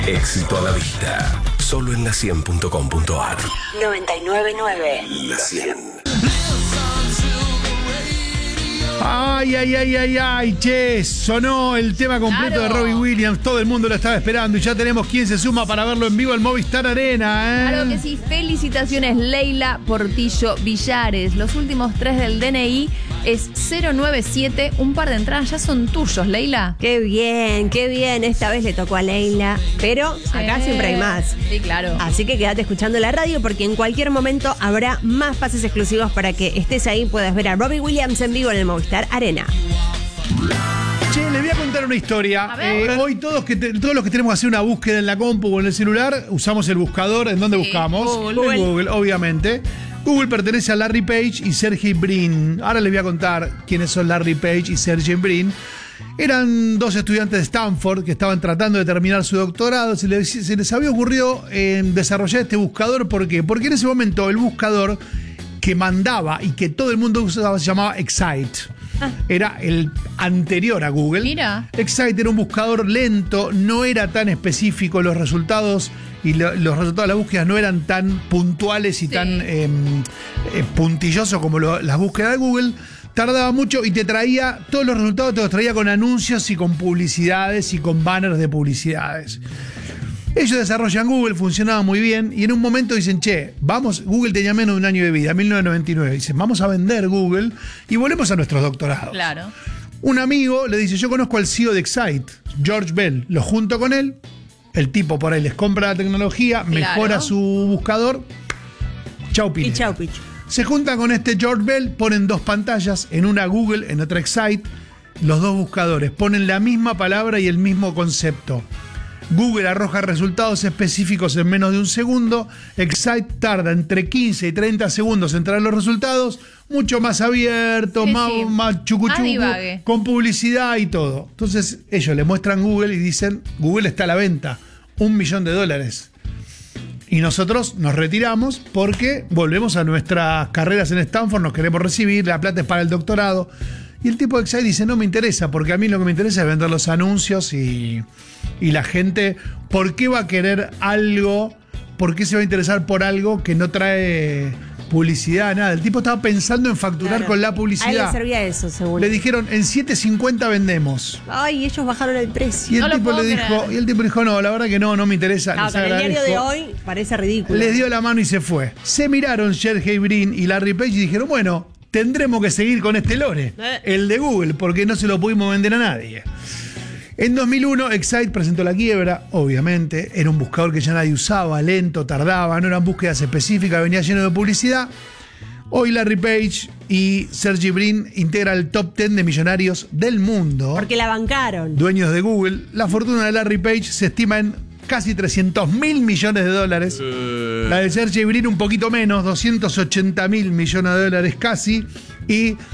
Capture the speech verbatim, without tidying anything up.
Éxito a la vista. Solo en la cien punto com punto a r. noventa y nueve punto nueve. La cien. Ay, ay, ay, ay, ay, che, sonó el tema completo Claro. de Robbie Williams, todo el mundo lo estaba esperando y ya tenemos quien se suma para verlo en vivo en Movistar Arena, ¿eh? Claro que sí, felicitaciones Leila Portillo Villares. Los últimos tres del D N I es cero nueve siete. Un par de entradas ya son tuyos, Leila. Qué bien, qué bien. Esta vez le tocó a Leila, pero acá Sí. siempre hay más. Sí, claro. Así que quédate escuchando la radio porque en cualquier momento habrá más pases exclusivos para que estés ahí y puedas ver a Robbie Williams en vivo en el Movistar Arena. Che, les voy a contar una historia. A ver. Eh, hoy todos, que te- todos los que tenemos que hacer una búsqueda en la compu o en el celular, usamos el buscador. ¿En dónde Sí, buscamos? Google. En Google, obviamente. Google pertenece a Larry Page y Sergey Brin. Ahora les voy a contar quiénes son Larry Page y Sergey Brin. Eran dos estudiantes de Stanford que estaban tratando de terminar su doctorado. Se les, se les había ocurrido eh, desarrollar este buscador. ¿Por qué? Porque en ese momento el buscador que mandaba y que todo el mundo usaba se llamaba Excite. Era el anterior a Google. Mira. Excite era un buscador lento, no era tan específico, los resultados y lo- los resultados de las búsquedas no eran tan puntuales y Sí. tan eh, eh, puntillosos como lo- las búsquedas de Google. Tardaba mucho y te traía, todos los resultados te los traía con anuncios y con publicidades y con banners de publicidades. Ellos desarrollan Google, funcionaba muy bien y en un momento dicen, che, vamos, Google tenía menos de un año de vida, mil novecientos noventa y nueve, dicen, vamos a vender Google y volvemos a nuestros doctorados. Claro. Un amigo le dice, yo conozco al C E O de Excite, George Bell, lo junto con él, el tipo por ahí les compra la tecnología, Claro. mejora su buscador, chau Y Pineda. chau, Pichu. Se juntan con este George Bell, ponen dos pantallas, en una Google, en otra Excite, los dos buscadores, ponen la misma palabra y el mismo concepto. Google arroja resultados específicos en menos de un segundo. Excite tarda entre quince y treinta segundos en traer los resultados, mucho más abierto, Sí, más, sí. más chucuchucu, Más divague. con publicidad y todo. Entonces ellos le muestran Google y dicen, Google está a la venta, un millón de dólares. Y nosotros nos retiramos porque volvemos a nuestras carreras en Stanford, nos queremos recibir, la plata es para el doctorado. Y el tipo de Excite dice, no me interesa, porque a mí lo que me interesa es vender los anuncios y, y la gente, ¿por qué va a querer algo? ¿Por qué se va a interesar por algo que no trae publicidad, nada? El tipo estaba pensando en facturar Claro. con la A él publicidad. le servía eso, según. Le dijeron, en siete cincuenta vendemos. Ay, ellos bajaron el precio. Y el, No lo tipo le puedo dijo, creer. y el tipo dijo, no, la verdad que no, no me interesa. No, les con el diario de agradezco". hoy parece ridículo. Les dio la mano y se fue. Se miraron Sergey Brin y Larry Page y dijeron, bueno, tendremos que seguir con este lore, Eh. el de Google, porque no se lo pudimos vender a nadie. En dos mil uno, Excite presentó la quiebra, obviamente. Era un buscador que ya nadie usaba, lento, tardaba, no eran búsquedas específicas, venía lleno de publicidad. Hoy Larry Page y Sergey Brin integran el top diez de millonarios del mundo. Porque la bancaron. Dueños de Google. La fortuna de Larry Page se estima en casi trescientos mil millones de dólares. La de Sergey Brin un poquito menos, doscientos ochenta mil millones de dólares casi. Y